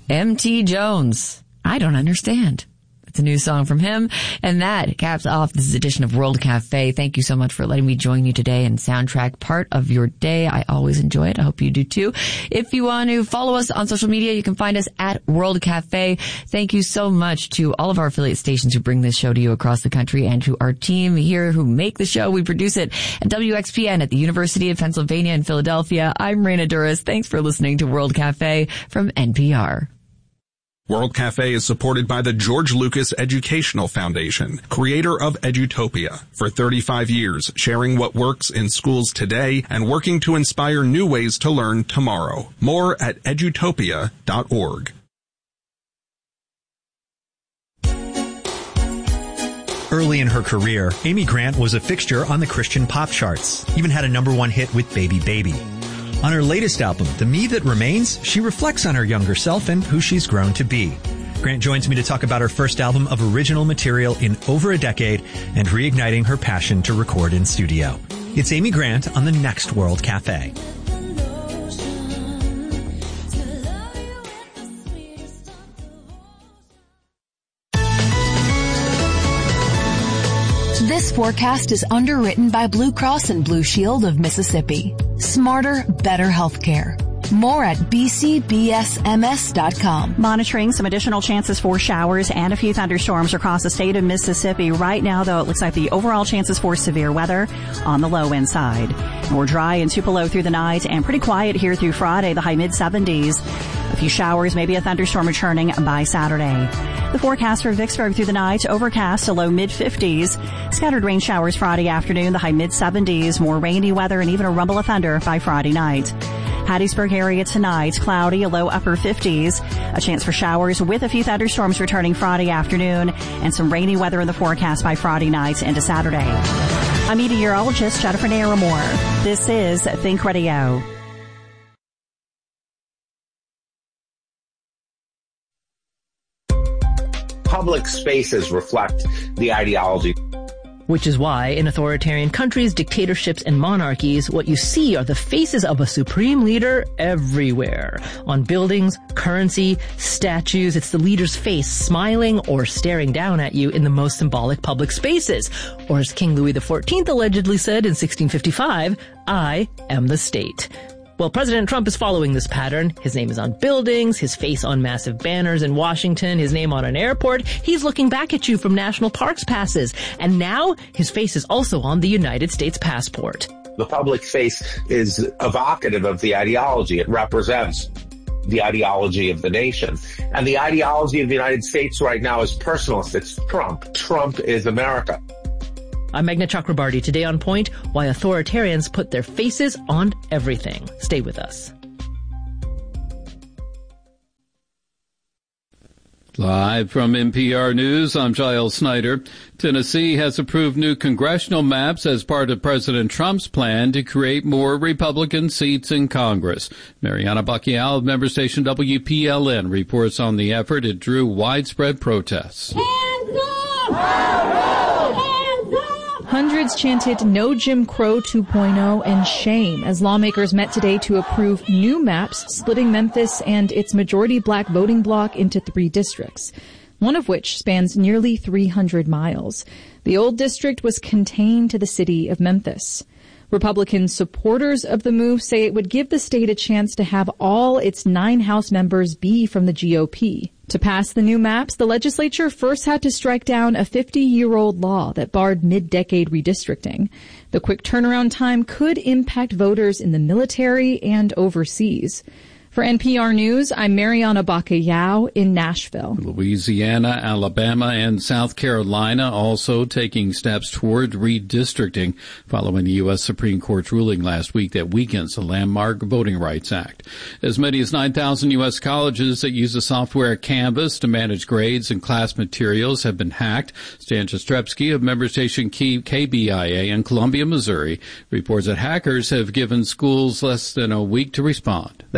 M.T. Jones. I don't understand. It's a new song from him. And that caps off this edition of World Cafe. Thank you so much for letting me join you today and soundtrack part of your day. I always enjoy it. I hope you do too. If you want to follow us on social media, you can find us at World Cafe. Thank you so much to all of our affiliate stations who bring this show to you across the country, and to our team here who make the show. We produce it at WXPN at the University of Pennsylvania in Philadelphia. I'm Raina Duras. Thanks for listening to World Cafe from NPR. World Cafe is supported by the George Lucas Educational Foundation, creator of Edutopia. For 35 years, sharing what works in schools today and working to inspire new ways to learn tomorrow. More at edutopia.org. Early in her career, Amy Grant was a fixture on the Christian pop charts, even had a #1 hit with Baby Baby. On her latest album, The Me That Remains, she reflects on her younger self and who she's grown to be. Grant joins me to talk about her first album of original material in over a decade and reigniting her passion to record in studio. It's Amy Grant on the next World Cafe. This forecast is underwritten by Blue Cross and Blue Shield of Mississippi. Smarter, better healthcare. More at bcbsms.com. Monitoring some additional chances for showers and a few thunderstorms across the state of Mississippi. Right now, though, it looks like the overall chances for severe weather on the low end side. More dry in Tupelo through the night and pretty quiet here through Friday, the high mid-70s. A few showers, maybe a thunderstorm returning by Saturday. The forecast for Vicksburg through the night, overcast to low mid-50s. Scattered rain showers Friday afternoon, the high mid-70s. More rainy weather and even a rumble of thunder by Friday night. Hattiesburg area tonight, cloudy, a low upper 50s. A chance for showers with a few thunderstorms returning Friday afternoon and some rainy weather in the forecast by Friday night into Saturday. I'm meteorologist Jennifer Naramore. This is Think Radio. Public spaces reflect the ideology. Which is why in authoritarian countries, dictatorships, and monarchies, what you see are the faces of a supreme leader everywhere. On buildings, currency, statues, it's the leader's face smiling or staring down at you in the most symbolic public spaces. Or as King Louis XIV allegedly said in 1655, I am the state. Well, President Trump is following this pattern. His name is on buildings, his face on massive banners in Washington, his name on an airport. He's looking back at you from national parks passes. And now his face is also on the United States passport. The public face is evocative of the ideology. It represents the ideology of the nation. And the ideology of the United States right now is personalist. It's Trump. Trump is America. I'm Meghna Chakrabarty. Today on Point, why authoritarians put their faces on everything. Stay with us. Live from NPR News, I'm Giles Snyder. Tennessee has approved new congressional maps as part of President Trump's plan to create more Republican seats in Congress. Mariana Bacchial of member station WPLN reports on the effort. It drew widespread protests. Hands up! Hundreds chanted "No Jim Crow 2.0" and "Shame" as lawmakers met today to approve new maps splitting Memphis and its majority black voting bloc into 3 districts, one of which spans nearly 300 miles. The old district was contained to the city of Memphis. Republican supporters of the move say it would give the state a chance to have all its 9 House members be from the GOP. To pass the new maps, the legislature first had to strike down a 50-year-old law that barred mid-decade redistricting. The quick turnaround time could impact voters in the military and overseas. For NPR News, I'm Mariana Bacchial in Nashville. Louisiana, Alabama, and South Carolina also taking steps toward redistricting following the U.S. Supreme Court's ruling last week that weakens the landmark Voting Rights Act. As many as 9,000 U.S. colleges that use the software Canvas to manage grades and class materials have been hacked. Stan Jastrzebski of member station KBIA in Columbia, Missouri, reports that hackers have given schools less than a week to respond. The hacking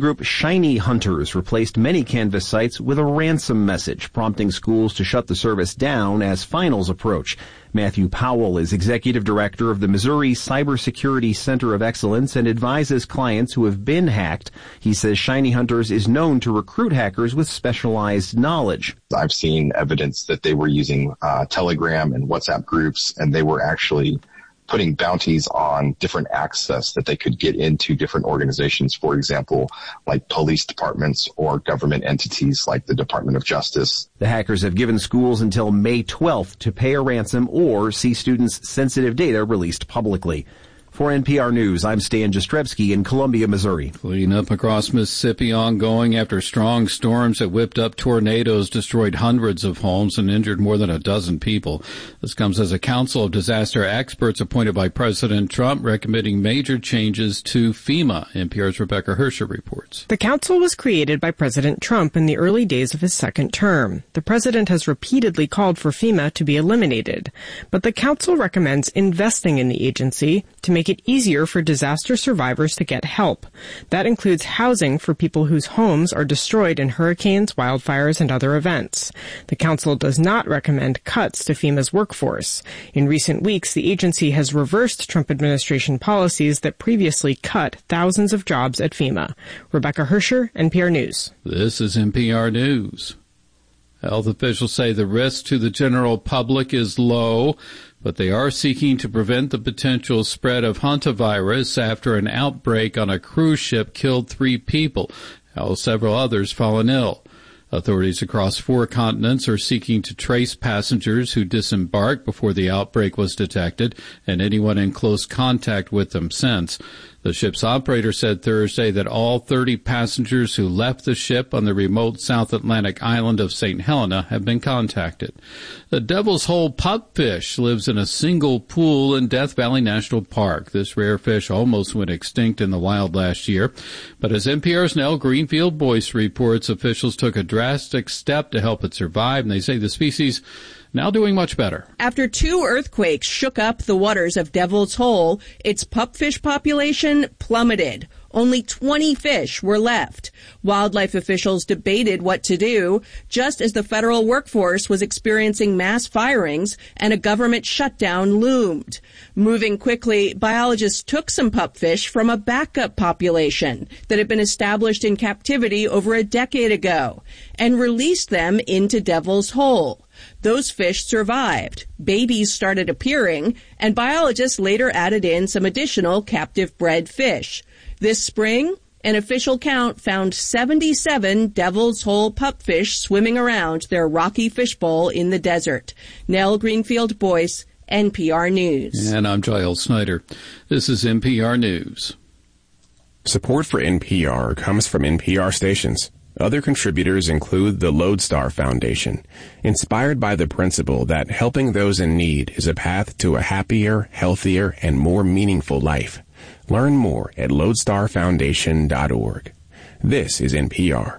group Shiny Hunters replaced many Canvas sites with a ransom message, prompting schools to shut the service down as finals approach. Matthew Powell is executive director of the Missouri Cybersecurity Center of Excellence and advises clients who have been hacked. He says Shiny Hunters is known to recruit hackers with specialized knowledge. I've seen evidence that they were using Telegram and WhatsApp groups, and they were actually putting bounties on different access that they could get into different organizations, for example, like police departments or government entities like the Department of Justice. The hackers have given schools until May 12th to pay a ransom or see students' sensitive data released publicly. For NPR News, I'm Stan Jastrzebski in Columbia, Missouri. Cleanup across Mississippi ongoing after strong storms that whipped up tornadoes destroyed hundreds of homes and injured more than a dozen people. This comes as a council of disaster experts appointed by President Trump recommending major changes to FEMA. NPR's Rebecca Hersher reports. The council was created by President Trump in the early days of his second term. The president has repeatedly called for FEMA to be eliminated, but the council recommends investing in the agency to make it easier for disaster survivors to get help. That includes housing for people whose homes are destroyed in hurricanes, wildfires, and other events. The council does not recommend cuts to FEMA's workforce. In recent weeks, the agency has reversed Trump administration policies that previously cut thousands of jobs at FEMA. Rebecca Hersher, NPR News. This is NPR News. Health officials say the risk to the general public is low, but they are seeking to prevent the potential spread of hantavirus after an outbreak on a cruise ship killed 3 people, while several others fallen ill. Authorities across 4 continents are seeking to trace passengers who disembarked before the outbreak was detected and anyone in close contact with them since. The ship's operator said Thursday that all 30 passengers who left the ship on the remote South Atlantic island of St. Helena have been contacted. The Devil's Hole pupfish lives in a single pool in Death Valley National Park. This rare fish almost went extinct in the wild last year. But as NPR's Nell Greenfield-Boyce reports, officials took a drastic step to help it survive, and they say the species now doing much better. After 2 earthquakes shook up the waters of Devil's Hole, its pupfish population plummeted. Only 20 fish were left. Wildlife officials debated what to do just as the federal workforce was experiencing mass firings and a government shutdown loomed. Moving quickly, biologists took some pupfish from a backup population that had been established in captivity over a decade ago and released them into Devil's Hole. Those fish survived. Babies started appearing, and biologists later added in some additional captive bred fish. This spring, an official count found 77 Devil's Hole pupfish swimming around their rocky fishbowl in the desert. Nell Greenfield-Boyce, NPR News. And I'm Giles Snyder. This is NPR News. Support for NPR comes from NPR stations. Other contributors include the Lodestar Foundation, inspired by the principle that helping those in need is a path to a happier, healthier, and more meaningful life. Learn more at lodestarfoundation.org. This is NPR.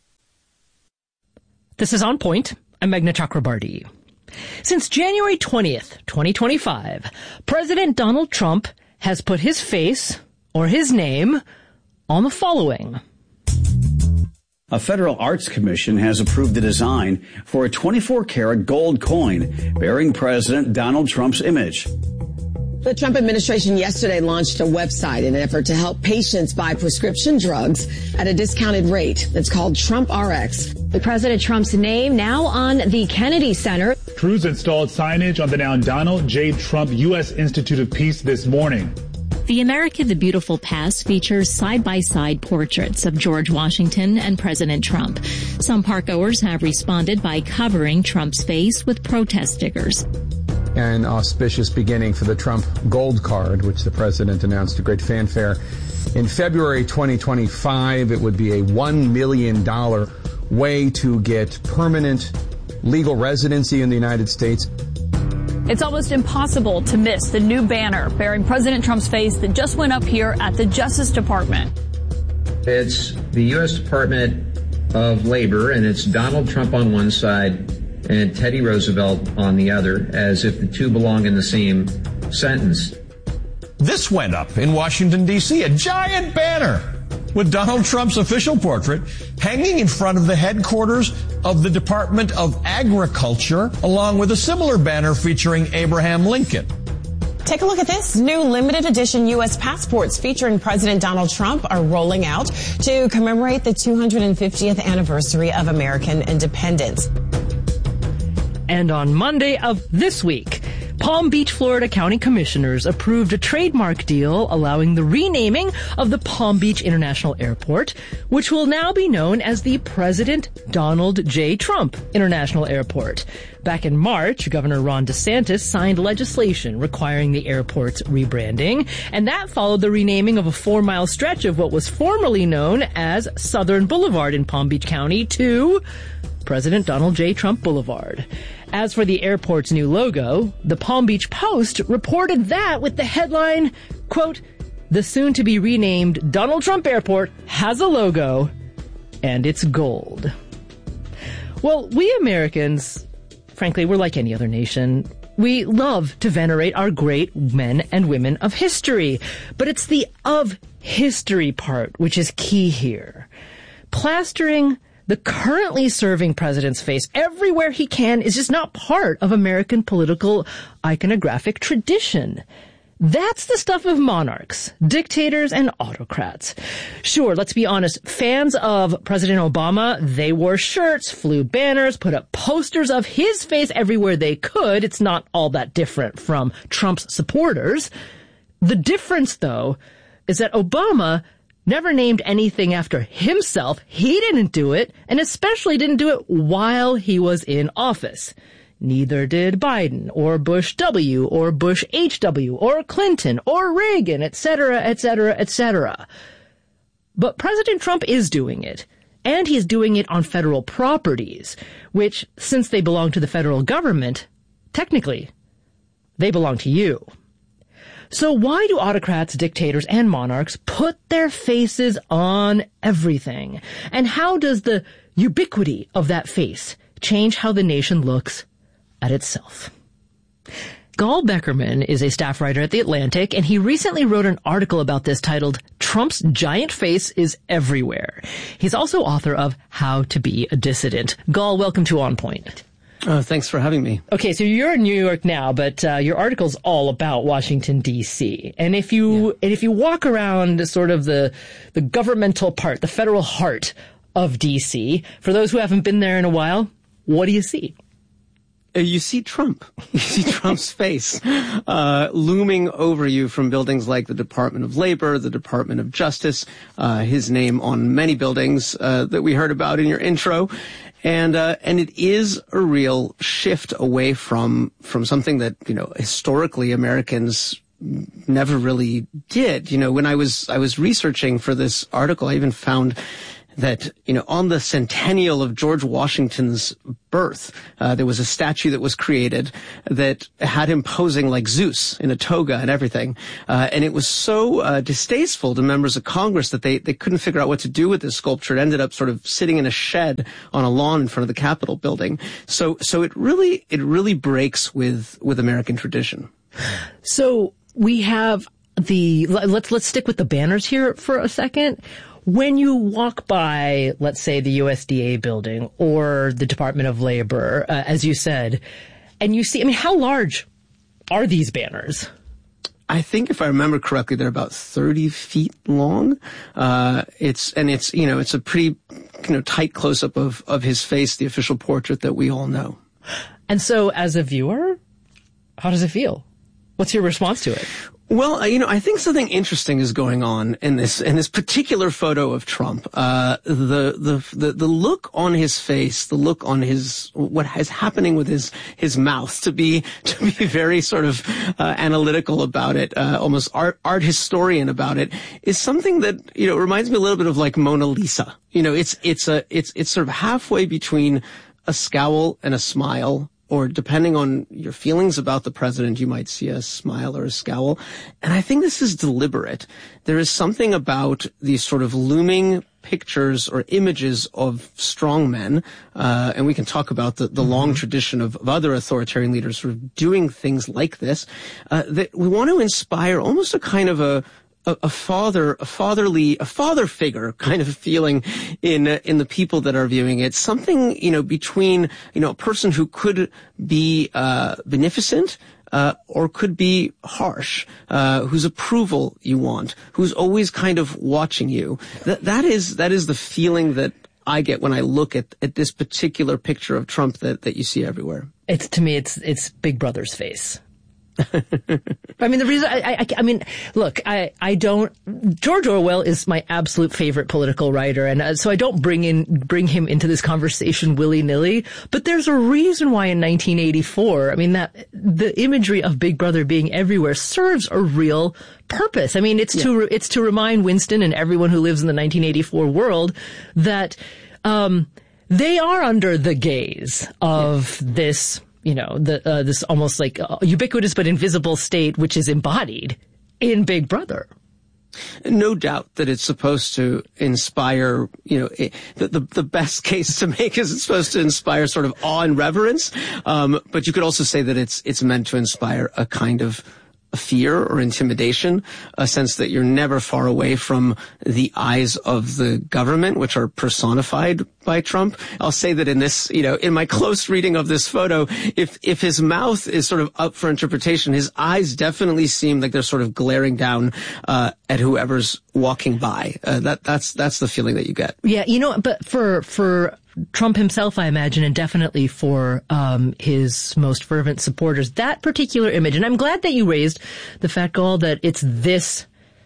This is On Point. I'm Meghna Chakrabarti. Since January 20th, 2025, President Donald Trump has put his face, or his name, on the following. A federal arts commission has approved the design for a 24-karat gold coin bearing President Donald Trump's image. The Trump administration yesterday launched a website in an effort to help patients buy prescription drugs at a discounted rate that's called Trump RX. With President Trump's name now on the Kennedy Center. Crews installed signage on the now Donald J. Trump U.S. Institute of Peace this morning. The America the Beautiful Pass features side-by-side portraits of George Washington and President Trump. Some parkgoers have responded by covering Trump's face with protest stickers. An auspicious beginning for the Trump Gold Card, which the president announced to great fanfare. In February 2025, it would be a $1 million way to get permanent legal residency in the United States. It's almost impossible to miss the new banner bearing President Trump's face that just went up here at the Justice Department. It's the U.S. Department of Labor, and it's Donald Trump on one side and Teddy Roosevelt on the other, as if the two belong in the same sentence. This went up in Washington, D.C., a giant banner with Donald Trump's official portrait hanging in front of the headquarters of the Department of Agriculture, along with a similar banner featuring Abraham Lincoln. Take a look at this. New limited edition U.S. passports featuring President Donald Trump are rolling out to commemorate the 250th anniversary of American independence. And on Monday of this week, Palm Beach, Florida County Commissioners approved a trademark deal allowing the renaming of the Palm Beach International Airport, which will now be known as the President Donald J. Trump International Airport. Back in March, Governor Ron DeSantis signed legislation requiring the airport's rebranding, and that followed the renaming of a 4-mile stretch of what was formerly known as Southern Boulevard in Palm Beach County to President Donald J. Trump Boulevard. As for the airport's new logo, the Palm Beach Post reported that with the headline, quote, "The soon-to-be renamed Donald Trump Airport has a logo, and it's gold." Well, we Americans, frankly, we're like any other nation. We love to venerate our great men and women of history, but it's the of history part which is key here. Plastering the currently serving president's face everywhere he can is just not part of American political iconographic tradition. That's the stuff of monarchs, dictators, and autocrats. Sure, let's be honest, fans of President Obama, they wore shirts, flew banners, put up posters of his face everywhere they could. It's not all that different from Trump's supporters. The difference, though, is that Obama never named anything after himself. He didn't do it, and especially didn't do it while he was in office. Neither did Biden, or Bush W, or Bush HW, or Clinton, or Reagan, etc., etc., etc. But President Trump is doing it, and he's doing it on federal properties, which, since they belong to the federal government, technically, they belong to you. So why do autocrats, dictators, and monarchs put their faces on everything? And how does the ubiquity of that face change how the nation looks at itself? Gall Beckerman is a staff writer at The Atlantic, and he recently wrote an article about this titled, "Trump's Giant Face is Everywhere." He's also author of How to Be a Dissident. Gall, welcome to On Point. Thanks for having me. Okay, so you're in New York now, but your article's all about Washington, D.C. And if you walk around sort of the governmental part, the federal heart of D.C., for those who haven't been there in a while, what do you see? You see Trump. You see Trump's face looming over you from buildings like the Department of Labor, the Department of Justice, his name on many buildings that we heard about in your intro. And it is a real shift away from something that, historically Americans never really did. When I was researching for this article, I even found that, on the centennial of George Washington's birth, there was a statue that was created that had him posing like Zeus in a toga and everything. And it was so distasteful to members of Congress that they couldn't figure out what to do with this sculpture. It ended up sort of sitting in a shed on a lawn in front of the Capitol building. So it really breaks with American tradition. So we have let's stick with the banners here for a second. When you walk by, let's say, the USDA building or the Department of Labor, as you said, and you see, how large are these banners? I think if I remember correctly, they're about 30 feet long. It's a pretty, tight close-up of his face, the official portrait that we all know. And so as a viewer, how does it feel? What's your response to it? Well, I think something interesting is going on in this particular photo of Trump. The look on his face, the look on what is happening with his mouth, to be very sort of analytical about it, almost art historian about it, is something that reminds me a little bit of like Mona Lisa. It's sort of halfway between a scowl and a smile. Or depending on your feelings about the president, you might see a smile or a scowl. And I think this is deliberate. There is something about these sort of looming pictures or images of strong men, and we can talk about the long tradition of other authoritarian leaders sort of doing things like this, that we want to inspire almost a kind of a a father figure kind of feeling in the people that are viewing it. Something, between, a person who could be, beneficent, or could be harsh, whose approval you want, who's always kind of watching you. That is the feeling that I get when I look at this particular picture of Trump that you see everywhere. To me, it's Big Brother's face. I mean, the reason George Orwell is my absolute favorite political writer, and so I don't bring him into this conversation willy-nilly, but there's a reason why in 1984, that the imagery of Big Brother being everywhere serves a real purpose. It's to remind Winston and everyone who lives in the 1984 world that, they are under the gaze of this, this almost like ubiquitous but invisible state, which is embodied in Big Brother. No doubt that it's supposed to inspire, the best case to make is it's supposed to inspire sort of awe and reverence. But you could also say that it's meant to inspire a kind of fear or intimidation, a sense that you're never far away from the eyes of the government, which are personified by Trump. I'll say that in this, in my close reading of this photo, if his mouth is sort of up for interpretation, his eyes definitely seem like they're sort of glaring down at whoever's walking by. That's the feeling that you get. Yeah, but for Trump himself, I imagine, and definitely for his most fervent supporters, that particular image, and I'm glad that you raised the fact, Gaul, that it's this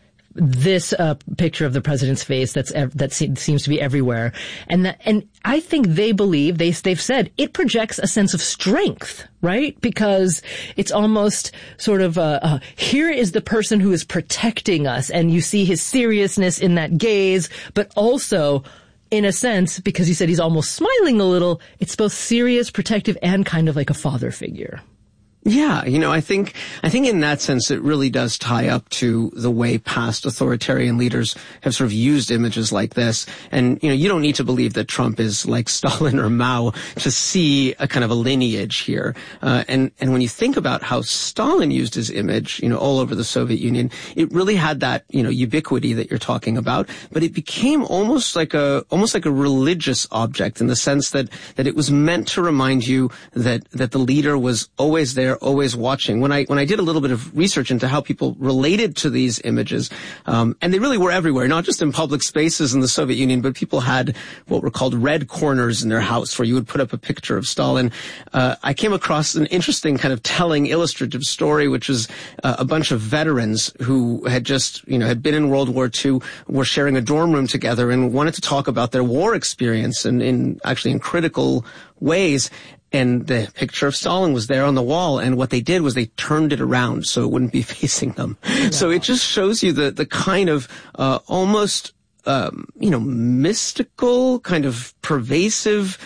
picture of the president's face that seems to be everywhere, and I think they believe they've said it projects a sense of strength, right? Because it's almost sort of here is the person who is protecting us, and you see his seriousness in that gaze, but also, in a sense, because you said he's almost smiling a little, it's both serious, protective, and kind of like a father figure. Yeah, I think in that sense it really does tie up to the way past authoritarian leaders have sort of used images like this. And, you don't need to believe that Trump is like Stalin or Mao to see a kind of a lineage here. And when you think about how Stalin used his image, all over the Soviet Union, it really had that, ubiquity that you're talking about, but it became almost like a religious object in the sense that it was meant to remind you that the leader was always there, always watching. When I did a little bit of research into how people related to these images, and they really were everywhere, not just in public spaces in the Soviet Union, but people had what were called red corners in their house where you would put up a picture of Stalin. I came across an interesting kind of telling illustrative story, which is a bunch of veterans who had just, had been in World War II, were sharing a dorm room together and wanted to talk about their war experience and in critical ways. And the picture of Stalin was there on the wall, and what they did was they turned it around so it wouldn't be facing them. No. So it just shows you the kind of almost mystical, kind of pervasive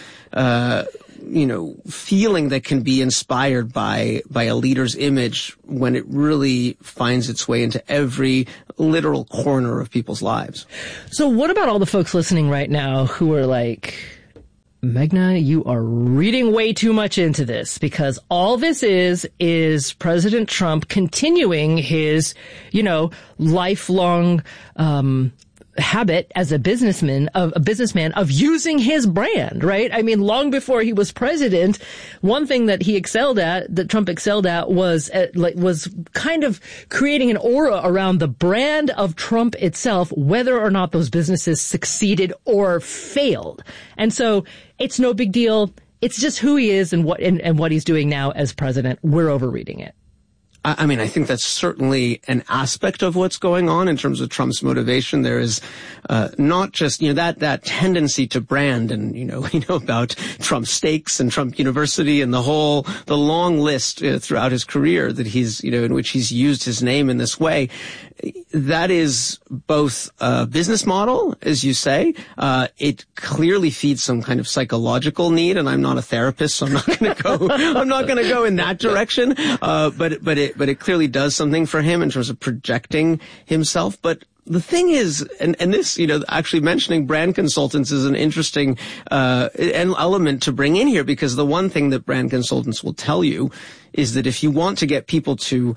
feeling that can be inspired by a leader's image when it really finds its way into every literal corner of people's lives. So what about all the folks listening right now who are like, Meghna, you are reading way too much into this, because all this is President Trump continuing his, lifelong, habit as a businessman of using his brand, right? Long before he was president, one thing that Trump excelled at was kind of creating an aura around the brand of Trump itself, whether or not those businesses succeeded or failed. And so it's no big deal. It's just who he is and what he's doing now as president. We're overreading it. I think that's certainly an aspect of what's going on in terms of Trump's motivation. There is not just that tendency to brand, and we know about Trump Steaks and Trump University and the long list throughout his career that he's in which he's used his name in this way. That is both a business model, as you say. It clearly feeds some kind of psychological need, and I'm not a therapist, so I'm not going to go in that direction. But it clearly does something for him in terms of projecting himself. But the thing is, and this, actually mentioning brand consultants is an interesting element to bring in here, because the one thing that brand consultants will tell you is that if you want to get people to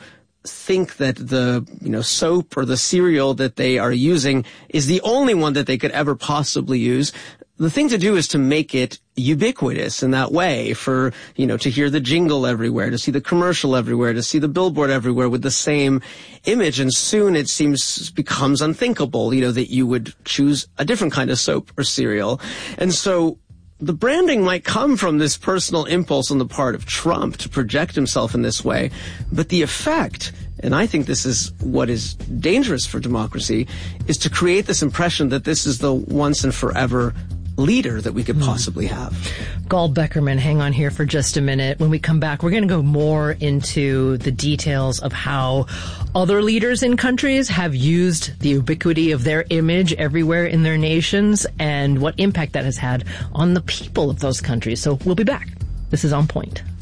think that the, soap or the cereal that they are using is the only one that they could ever possibly use. The thing to do is to make it ubiquitous in that way for, to hear the jingle everywhere, to see the commercial everywhere, to see the billboard everywhere with the same image. And soon it becomes unthinkable, that you would choose a different kind of soap or cereal. And so the branding might come from this personal impulse on the part of Trump to project himself in this way, but the effect, and I think this is what is dangerous for democracy, is to create this impression that this is the once and forever leader that we could possibly have. Gul Beckerman, hang on here for just a minute. When we come back, we're going to go more into the details of how other leaders in countries have used the ubiquity of their image everywhere in their nations and what impact that has had on the people of those countries. So we'll be back. This is On Point.